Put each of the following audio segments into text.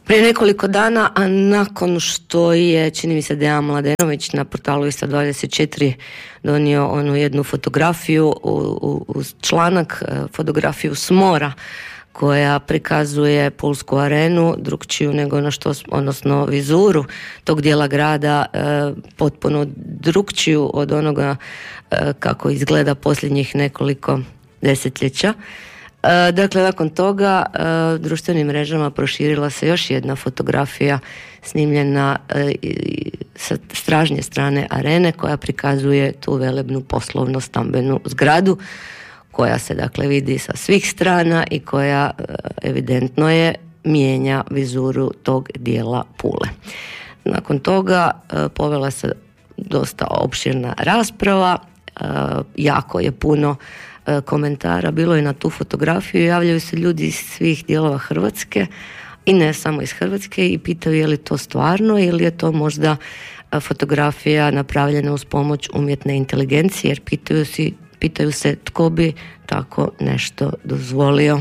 Prije nekoliko dana, a nakon što je, čini mi se, Dejan Mladenović na portalu Istra 24 donio onu jednu fotografiju uz članak, fotografiju s mora, koja prikazuje Pulsku arenu drukčiju nego na što, odnosno vizuru tog dijela grada, potpuno drukčiju od onoga kako izgleda posljednjih nekoliko desetljeća. Dakle, nakon toga društvenim mrežama proširila se još jedna fotografija snimljena sa stražnje strane arene, koja prikazuje tu velebnu poslovno stambenu zgradu, koja se dakle vidi sa svih strana i koja evidentno je mijenja vizuru tog dijela Pule. Nakon toga povela se dosta opširna rasprava, jako je puno komentara bilo je na tu fotografiju, javljaju se ljudi iz svih dijelova Hrvatske i ne samo iz Hrvatske i pitaju je li to stvarno ili je to možda fotografija napravljena uz pomoć umjetne inteligencije, jer pitaju se tko bi tako nešto dozvolio.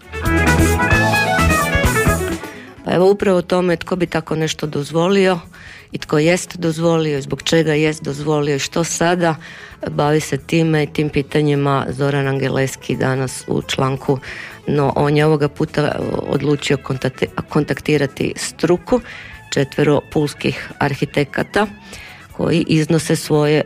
Pa evo upravo o tome tko bi tako nešto dozvolio i tko jest dozvolio i zbog čega jest dozvolio i što sada, bavi se time i tim pitanjima Zoran Angeleski danas u članku, no on je ovoga puta odlučio kontaktirati struku, 4 pulskih arhitekata koji iznose svoje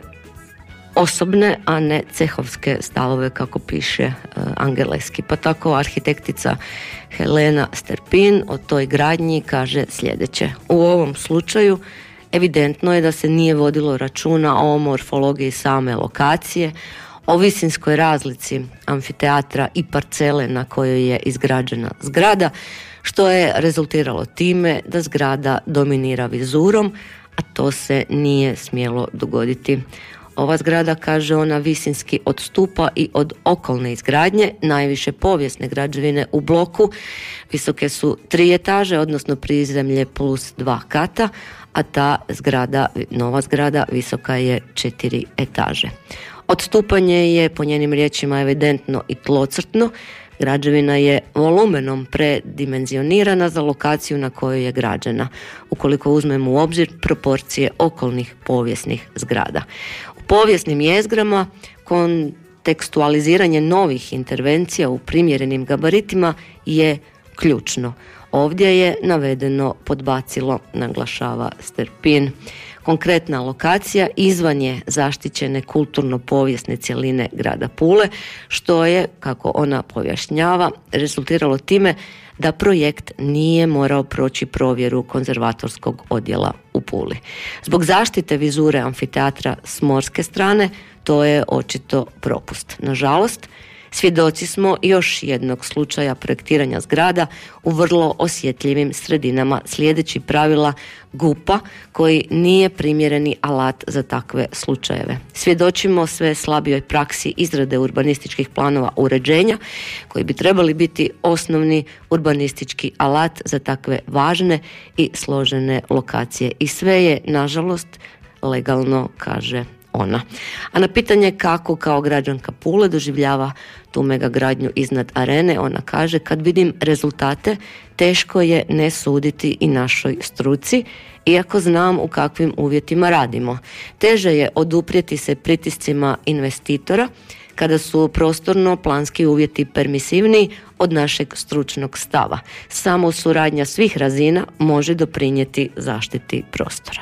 osobne, a ne cehovske stavove, kako piše Angeleski. Pa tako arhitektica Helena Sterpin o toj gradnji kaže sljedeće: u ovom slučaju evidentno je da se nije vodilo računa o morfologiji same lokacije, o visinskoj razlici amfiteatra i parcele na kojoj je izgrađena zgrada, što je rezultiralo time da zgrada dominira vizurom, a to se nije smjelo dogoditi. Ova zgrada, kaže ona, visinski odstupa i od okolne izgradnje, najviše povijesne građevine u bloku. Visoke su 3 etaže, odnosno prizemlje plus 2 kata, a ta zgrada, nova zgrada, visoka je 4 etaže. Odstupanje je, po njenim riječima, evidentno i tlocrtno. Građevina je volumenom predimenzionirana za lokaciju na kojoj je građena, ukoliko uzmemo u obzir proporcije okolnih povijesnih zgrada. U povijesnim jezgrama kontekstualiziranje novih intervencija u primjerenim gabaritima je ključno. Ovdje je navedeno podbacilo, naglašava Sterpin. Konkretna lokacija izvan je zaštićene kulturno-povijesne cjeline grada Pule, što je, kako ona pojašnjava, rezultiralo time da projekt nije morao proći provjeru konzervatorskog odjela u Puli. Zbog zaštite vizure amfiteatra s morske strane, to je očito propust. Nažalost, svjedoci smo još jednog slučaja projektiranja zgrada u vrlo osjetljivim sredinama slijedeći pravila GUP-a, koji nije primjereni alat za takve slučajeve. Svjedočimo sve slabijoj praksi izrade urbanističkih planova uređenja, koji bi trebali biti osnovni urbanistički alat za takve važne i složene lokacije. I sve je, nažalost, legalno, kaže ona. A na pitanje kako kao građanka Pule doživljava tu megagradnju iznad arene, ona kaže: kad vidim rezultate, teško je ne suditi i našoj struci, iako znam u kakvim uvjetima radimo. Teže je oduprijeti se pritiscima investitora kada su prostorno-planski uvjeti permisivniji od našeg stručnog stava. Samo suradnja svih razina može doprinijeti zaštiti prostora.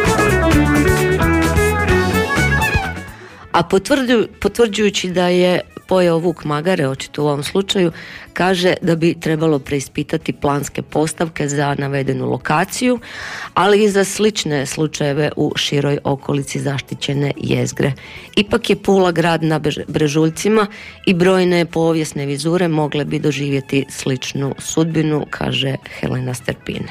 A potvrđujući da je pojeo vuk magare, očito u ovom slučaju, kaže da bi trebalo preispitati planske postavke za navedenu lokaciju, ali i za slične slučajeve u široj okolici zaštićene jezgre. Ipak je Pula grad na brežuljcima i brojne povijesne vizure mogle bi doživjeti sličnu sudbinu, kaže Helena Sterpin.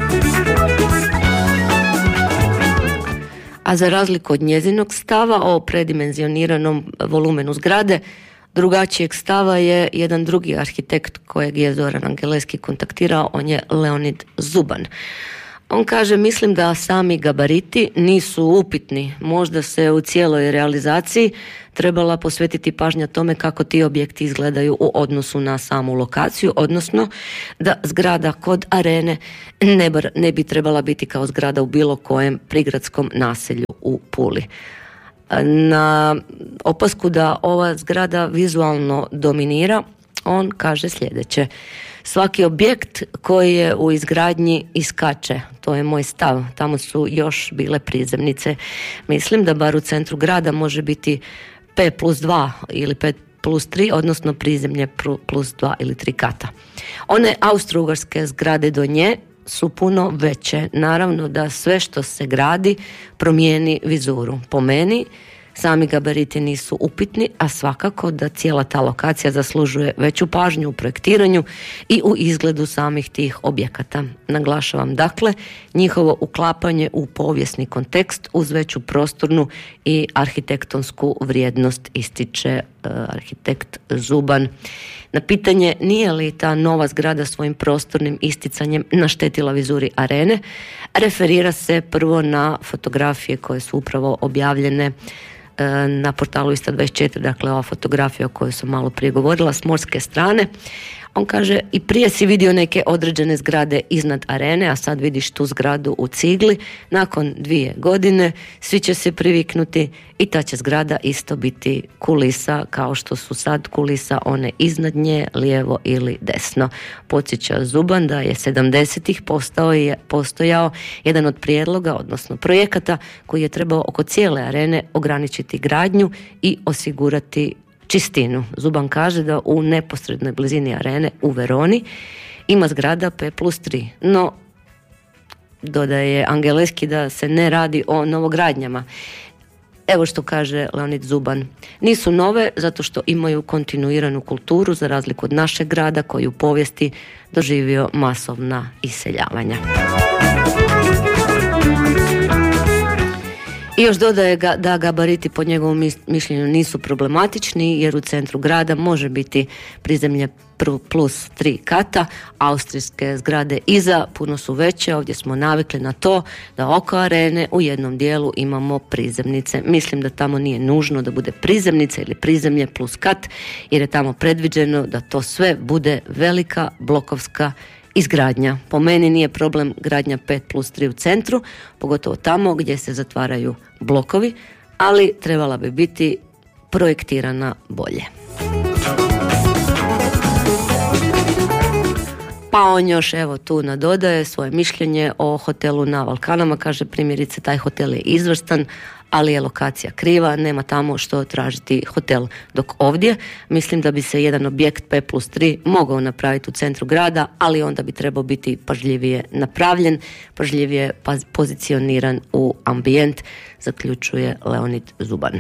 A za razliku od njezinog stava o predimenzioniranom volumenu zgrade, drugačijeg stava je jedan drugi arhitekt kojeg je Zoran Angeleski kontaktirao, on je Leonid Zuban. On kaže, mislim da sami gabariti nisu upitni. Možda se u cijeloj realizaciji trebala posvetiti pažnja tome kako ti objekti izgledaju u odnosu na samu lokaciju, odnosno da zgrada kod arene ne bi trebala biti kao zgrada u bilo kojem prigradskom naselju u Puli. Na opasku da ova zgrada vizualno dominira, on kaže sljedeće: svaki objekt koji je u izgradnji iskače, to je moj stav, tamo su još bile prizemnice. Mislim da bar u centru grada može biti P+2 ili P+3, odnosno prizemlje +2 ili 3 kata. One austro-ugarske zgrade do nje su puno veće. Naravno da sve što se gradi promijeni vizuru. Po meni sami gabariti nisu upitni, a svakako da cijela ta lokacija zaslužuje veću pažnju u projektiranju i u izgledu samih tih objekata. Naglašavam dakle njihovo uklapanje u povijesni kontekst uz veću prostornu i arhitektonsku vrijednost, ističe arhitekt Zuban. Na pitanje nije li ta nova zgrada svojim prostornim isticanjem naštetila vizuri arene, referira se prvo na fotografije koje su upravo objavljene na portalu Ista24, dakle ova fotografija o kojoj sam malo prije govorila s morske strane. On kaže, i prije si vidio neke određene zgrade iznad arene, a sad vidiš tu zgradu u cigli. Nakon 2 godine svi će se priviknuti i ta će zgrada isto biti kulisa, kao što su sad kulisa one iznad nje, lijevo ili desno. Podsjeća Zuban da je 70-ih postojao jedan od prijedloga, odnosno projekata, koji je trebao oko cijele arene ograničiti gradnju i osigurati čistinu. Zuban kaže da u neposrednoj blizini arene u Veroni ima zgrada P+3, no dodaje Angeleski da se ne radi o novogradnjama. Evo što kaže Leonid Zuban: nisu nove zato što imaju kontinuiranu kulturu, za razliku od našeg grada koji u povijesti doživio masovna iseljavanja. I još dodaje da gabariti po njegovom mišljenju nisu problematični, jer u centru grada može biti prizemlje +3 kata, austrijske zgrade iza puno su veće, ovdje smo navikli na to da oko arene u jednom dijelu imamo prizemnice. Mislim da tamo nije nužno da bude prizemnica ili prizemlje plus kat, jer je tamo predviđeno da to sve bude velika blokovska izgradnja. Po meni nije problem gradnja 5+3 u centru, pogotovo tamo gdje se zatvaraju blokovi, ali trebala bi biti projektirana bolje. Pa on još evo tu nadodaje svoje mišljenje o hotelu na Valkanama. Kaže, primjerice, taj hotel je izvrstan, ali je lokacija kriva, nema tamo što tražiti hotel. Dok ovdje mislim da bi se jedan objekt P+3 mogao napraviti u centru grada, ali onda bi trebao biti pažljivije napravljen, pažljivije pozicioniran u ambijent, zaključuje Leonid Zuban.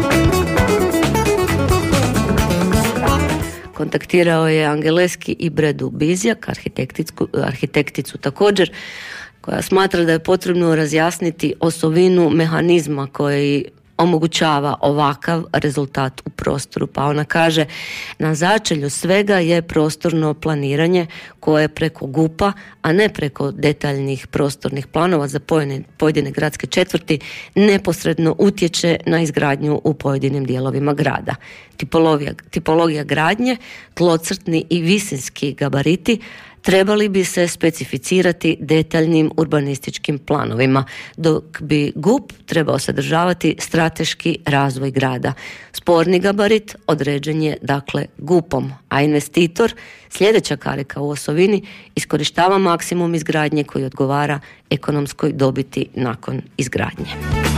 Kontaktirao je Angeleski i Bredu Bizjak, arhitekticu također, koja smatra da je potrebno razjasniti osovinu mehanizma koji omogućava ovakav rezultat u prostoru. Pa ona kaže, na začelju svega je prostorno planiranje koje preko GUP-a, a ne preko detaljnih prostornih planova za pojedine gradske četvrti, neposredno utječe na izgradnju u pojedinim dijelovima grada. Tipologija gradnje, tlocrtni i visinski gabariti trebali bi se specificirati detaljnim urbanističkim planovima, dok bi GUP trebao sadržavati strateški razvoj grada. Sporni gabarit određen je dakle GUP-om, a investitor, sljedeća karika u osovini, iskorištava maksimum izgradnje koji odgovara ekonomskoj dobiti nakon izgradnje.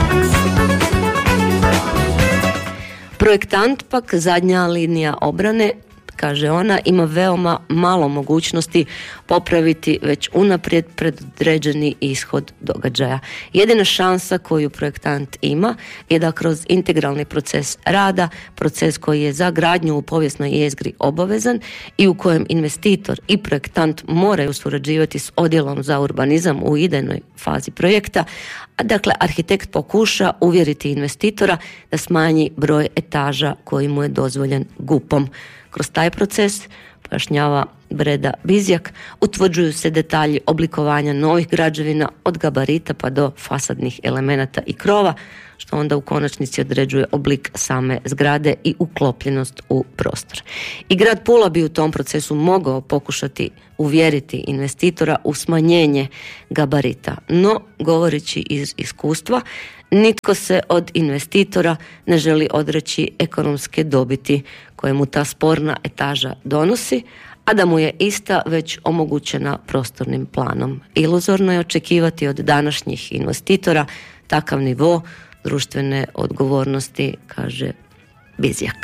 Projektant pak, zadnja linija obrane, kaže ona, ima veoma malo mogućnosti popraviti već unaprijed predodređeni ishod događaja. Jedina šansa koju projektant ima je da kroz integralni proces rada, proces koji je za gradnju u povijesnoj jezgri obavezan i u kojem investitor i projektant moraju surađivati s odjelom za urbanizam u idejnoj fazi projekta, a dakle arhitekt pokuša uvjeriti investitora da smanji broj etaža koji mu je dozvoljen GUP-om. Kroz taj proces pojašnjava Breda Bizjak, utvrđuju se detalji oblikovanja novih građevina od gabarita pa do fasadnih elemenata i krova, što onda u konačnici određuje oblik same zgrade i uklopljenost u prostor. I grad Pula bi u tom procesu mogao pokušati uvjeriti investitora u smanjenje gabarita, no govoreći iz iskustva, nitko se od investitora ne želi odreći ekonomske dobiti koje mu ta sporna etaža donosi, a da mu je ista već omogućena prostornim planom. Iluzorno je očekivati od današnjih investitora takav nivo društvene odgovornosti, kaže Bizjak.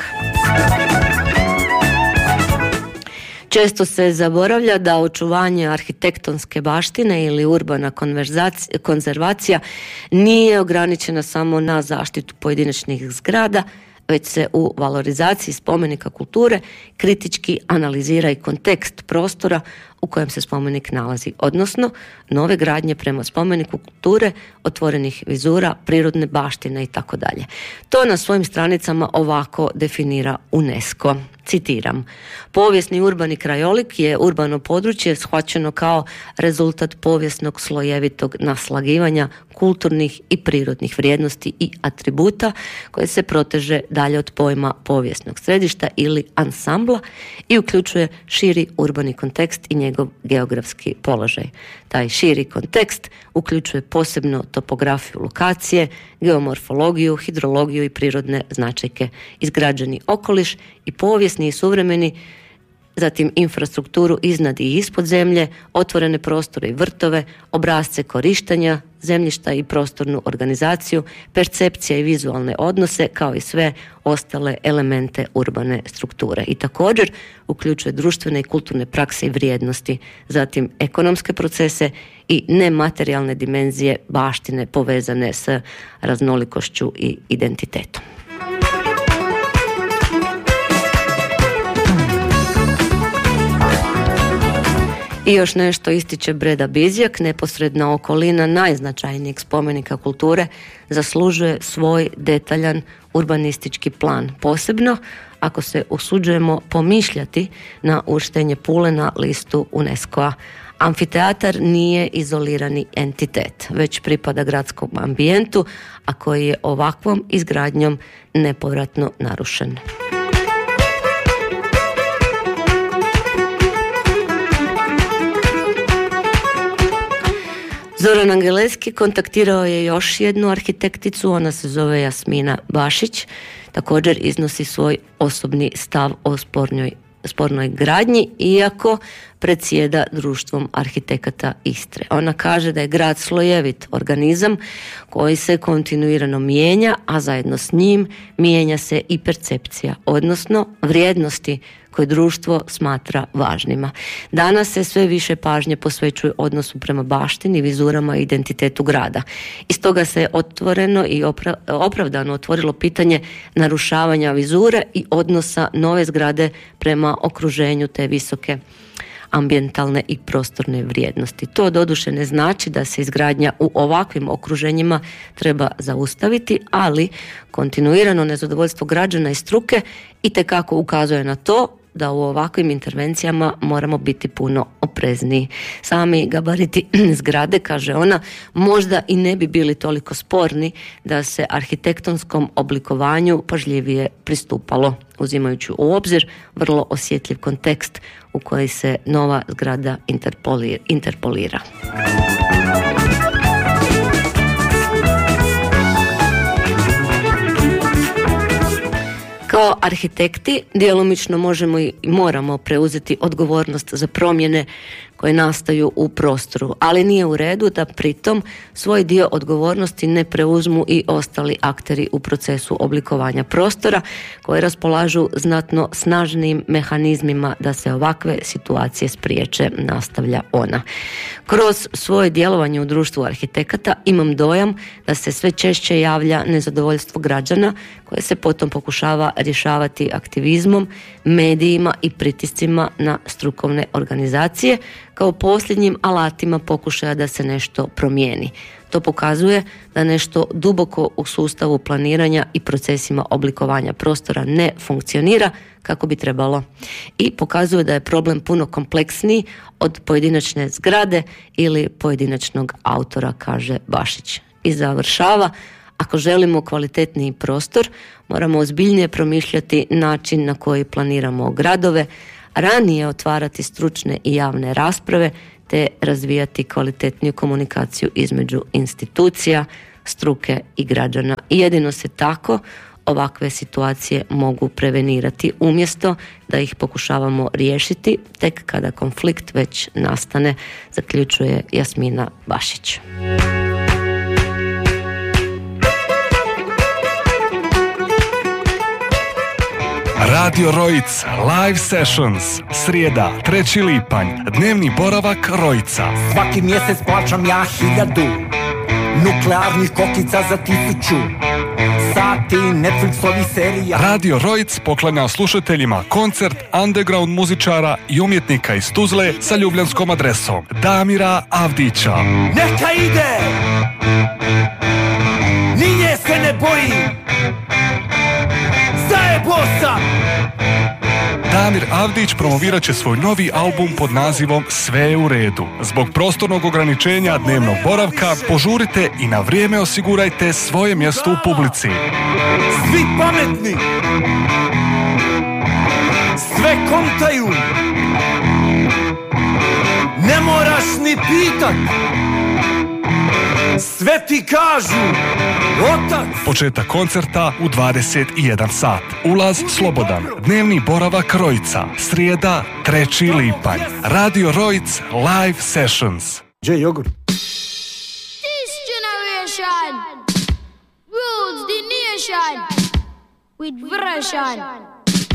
Često se zaboravlja da očuvanje arhitektonske baštine ili urbana konzervacija nije ograničena samo na zaštitu pojedinačnih zgrada, već se u valorizaciji spomenika kulture kritički analizira i kontekst prostora u kojem se spomenik nalazi, odnosno nove gradnje prema spomeniku kulture, otvorenih vizura, prirodne baštine itd. To na svojim stranicama ovako definira UNESCO. Citiram: povijesni urbani krajolik je urbano područje shvaćeno kao rezultat povijesnog slojevitog naslagivanja kulturnih i prirodnih vrijednosti i atributa koje se proteže dalje od pojma povijesnog središta ili ansambla i uključuje širi urbani kontekst i njegov geografski položaj. Taj širi kontekst uključuje posebno topografiju lokacije, geomorfologiju, hidrologiju i prirodne značajke, izgrađeni okoliš i povijesni i suvremeni, zatim infrastrukturu iznad i ispod zemlje, otvorene prostore i vrtove, obrasce korištenja zemljišta i prostornu organizaciju, percepcija i vizualne odnose, kao i sve ostale elemente urbane strukture. I također uključuje društvene i kulturne prakse i vrijednosti, zatim ekonomske procese i nematerijalne dimenzije baštine povezane s raznolikošću i identitetom. I još nešto ističe Breda Bizjak: neposredna okolina najznačajnijeg spomenika kulture zaslužuje svoj detaljan urbanistički plan, posebno ako se usuđujemo pomišljati na uvrštenje Pule na listu UNESCO-a. Amfiteatar nije izolirani entitet, već pripada gradskom ambijentu, a koji je ovakvom izgradnjom nepovratno narušen. Zoran Angeleski kontaktirao je još jednu arhitekticu, ona se zove Jasmina Bašić, također iznosi svoj osobni stav o spornoj gradnji, iako predsjeda Društvom arhitekata Istre. Ona kaže da je grad slojevit organizam koji se kontinuirano mijenja, a zajedno s njim mijenja se i percepcija, odnosno vrijednosti koje društvo smatra važnima. Danas se sve više pažnje posvećuje odnosu prema baštini, vizurama i identitetu grada. I stoga se otvoreno i opravdano otvorilo pitanje narušavanja vizure i odnosa nove zgrade prema okruženju te visoke ambijentalne i prostorne vrijednosti. To doduše ne znači da se izgradnja u ovakvim okruženjima treba zaustaviti, ali kontinuirano nezadovoljstvo građana i struke itekako ukazuje na to da u ovakvim intervencijama moramo biti puno oprezniji. Sami gabariti zgrade, kaže ona, možda i ne bi bili toliko sporni da se arhitektonskom oblikovanju pažljivije pristupalo, uzimajući u obzir vrlo osjetljiv kontekst u koji se nova zgrada interpolira. Kao arhitekti djelomično možemo i moramo preuzeti odgovornost za promjene koje nastaju u prostoru, ali nije u redu da pritom svoj dio odgovornosti ne preuzmu i ostali akteri u procesu oblikovanja prostora koji raspolažu znatno snažnijim mehanizmima da se ovakve situacije spriječe, nastavlja ona. Kroz svoje djelovanje u društvu arhitekata imam dojam da se sve češće javlja nezadovoljstvo građana koje se potom pokušava rješavati aktivizmom, medijima i pritiscima na strukovne organizacije kao posljednjim alatima pokušaja da se nešto promijeni. To pokazuje da nešto duboko u sustavu planiranja i procesima oblikovanja prostora ne funkcionira kako bi trebalo. I pokazuje da je problem puno kompleksniji od pojedinačne zgrade ili pojedinačnog autora, kaže Bašić. I završava: ako želimo kvalitetniji prostor, moramo ozbiljnije promišljati način na koji planiramo gradove, ranije otvarati stručne i javne rasprave, te razvijati kvalitetniju komunikaciju između institucija, struke i građana. I jedino se tako ovakve situacije mogu prevenirati, umjesto da ih pokušavamo riješiti tek kada konflikt već nastane, zaključuje Jasmina Bašić. Radio Rojic Live Sessions, srijeda, 3. lipanj, dnevni boravak Rojica. Svaki mjesec plaćam ja 1000, nuklearnih kokica za 1000, sati Netflixovi serija. Radio Rojic poklanja slušateljima koncert underground muzičara i umjetnika iz Tuzle sa ljubljanskom adresom Damira Avdića. Neka ide! Ni nje se ne bojim! Damir Avdić promovirat će svoj novi album pod nazivom Sve je u redu. Zbog prostornog ograničenja dnevnog boravka požurite i na vrijeme osigurajte svoje mjesto u publici. Svi pametni! Sve kontaju! Ne moraš ni pitat! Sve ti kažu, otac! Početak koncerta u 21 sat. Ulaz slobodan. Dnevni boravak Rojica. Srijeda, 3. lipanj. Radio Rojic Live Sessions. J. Jogurt. This generation rules the nation with version.